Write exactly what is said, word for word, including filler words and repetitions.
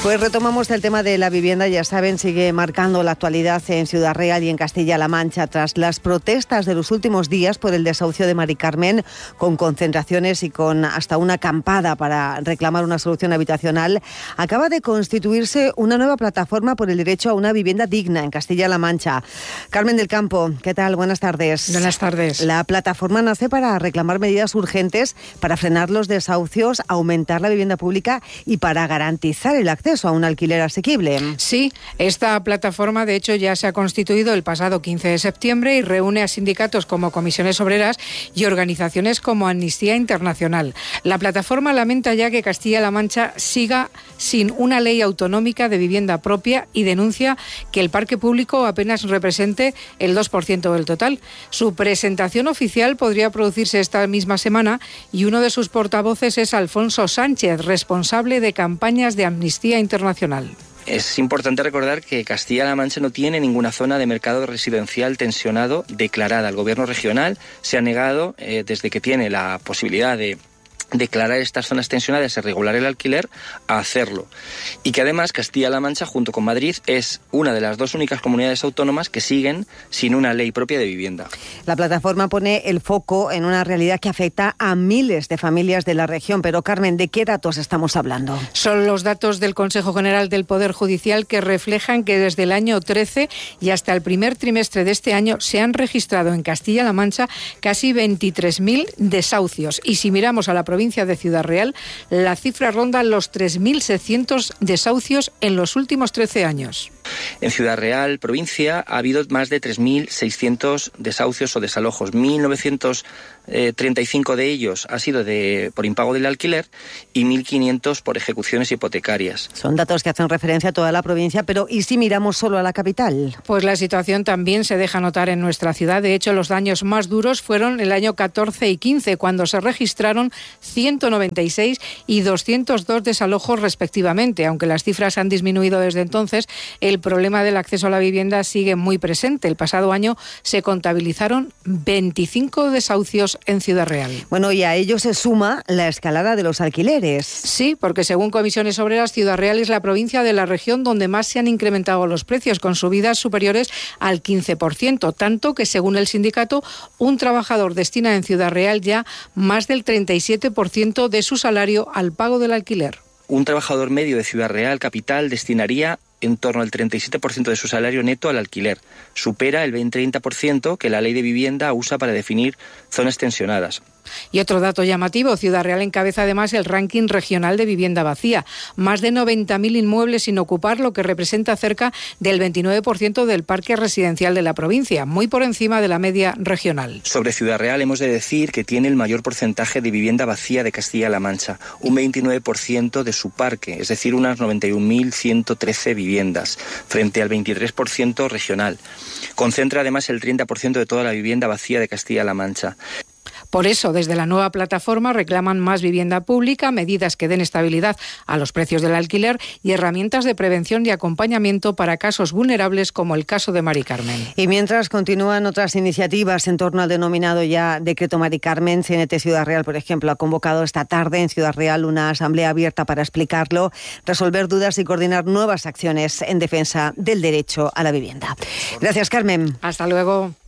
Pues retomamos el tema de la vivienda. Ya saben, sigue marcando la actualidad en Ciudad Real y en Castilla-La Mancha tras las protestas de los últimos días por el desahucio de Mari Carmen, con concentraciones y con hasta una acampada para reclamar una solución habitacional. Acaba de constituirse una nueva plataforma por el derecho a una vivienda digna en Castilla-La Mancha. Carmen del Campo, ¿qué tal? Buenas tardes. Buenas tardes. La plataforma nace para reclamar medidas urgentes para frenar los desahucios, aumentar la vivienda pública y para garantizar el acceso a un alquiler asequible. Sí, esta plataforma de hecho ya se ha constituido el pasado quince de septiembre y reúne a sindicatos como Comisiones Obreras y organizaciones como Amnistía Internacional. La plataforma lamenta ya que Castilla-La Mancha siga sin una ley autonómica de vivienda propia y denuncia que el parque público apenas represente el dos por ciento del total. Su presentación oficial podría producirse esta misma semana y uno de sus portavoces es Alfonso Sánchez, responsable de campañas de Amnistía Internacional. Es importante recordar que Castilla-La Mancha no tiene ninguna zona de mercado residencial tensionado declarada. El gobierno regional se ha negado, eh, desde que tiene la posibilidad de declarar estas zonas tensionadas y regular el alquiler, a hacerlo. Y que además Castilla-La Mancha, junto con Madrid, es una de las dos únicas comunidades autónomas que siguen sin una ley propia de vivienda. La plataforma pone el foco en una realidad que afecta a miles de familias de la región. Pero, Carmen, ¿de qué datos estamos hablando? Son los datos del Consejo General del Poder Judicial que reflejan que desde el año trece y hasta el primer trimestre de este año se han registrado en Castilla-La Mancha casi veintitrés mil desahucios. Y si miramos a la provincia de Ciudad Real, la cifra ronda los tres mil seiscientos desahucios en los últimos trece años. En Ciudad Real, provincia, ha habido más de tres mil seiscientos desahucios o desalojos. mil novecientos treinta y cinco de ellos ha sido de, por impago del alquiler y mil quinientos por ejecuciones hipotecarias. Son datos que hacen referencia a toda la provincia, pero ¿y si miramos solo a la capital? Pues la situación también se deja notar en nuestra ciudad. De hecho, los daños más duros fueron el año catorce y quince, cuando se registraron ciento noventa y seis y doscientos dos desalojos respectivamente. Aunque las cifras han disminuido desde entonces, el problema del acceso a la vivienda sigue muy presente. El pasado año se contabilizaron veinticinco desahucios en Ciudad Real. Bueno, y a ello se suma la escalada de los alquileres. Sí, porque según Comisiones Obreras, Ciudad Real es la provincia de la región donde más se han incrementado los precios, con subidas superiores al quince por ciento, tanto que según el sindicato, un trabajador destina en Ciudad Real ya más del treinta y siete por ciento de su salario al pago del alquiler. Un trabajador medio de Ciudad Real capital destinaría en torno al treinta y siete por ciento de su salario neto al alquiler. Supera el veinte a treinta por ciento que la ley de vivienda usa para definir zonas tensionadas. Y otro dato llamativo, Ciudad Real encabeza además el ranking regional de vivienda vacía. Más de noventa mil inmuebles sin ocupar, lo que representa cerca del veintinueve por ciento del parque residencial de la provincia, muy por encima de la media regional. Sobre Ciudad Real hemos de decir que tiene el mayor porcentaje de vivienda vacía de Castilla-La Mancha, un veintinueve por ciento de su parque, es decir, unas noventa y un mil ciento trece viviendas, frente al veintitrés por ciento regional. Concentra además el treinta por ciento de toda la vivienda vacía de Castilla-La Mancha. Por eso, desde la nueva plataforma reclaman más vivienda pública, medidas que den estabilidad a los precios del alquiler y herramientas de prevención y acompañamiento para casos vulnerables como el caso de Mari Carmen. Y mientras continúan otras iniciativas en torno al denominado ya Decreto Mari Carmen, C N T Ciudad Real, por ejemplo, ha convocado esta tarde en Ciudad Real una asamblea abierta para explicarlo, resolver dudas y coordinar nuevas acciones en defensa del derecho a la vivienda. Gracias, Carmen. Hasta luego.